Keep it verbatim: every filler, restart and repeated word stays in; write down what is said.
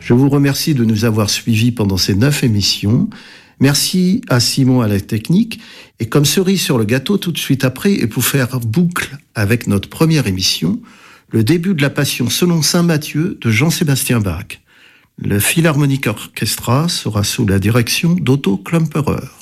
Je vous remercie de nous avoir suivis pendant ces neuf émissions. Merci à Simon à la technique. Et comme cerise sur le gâteau, tout de suite après, et pour faire boucle avec notre première émission, le début de la Passion selon saint Matthieu de Jean-Sébastien Bach. Le Philharmonic Orchestra sera sous la direction d'Otto Klemperer.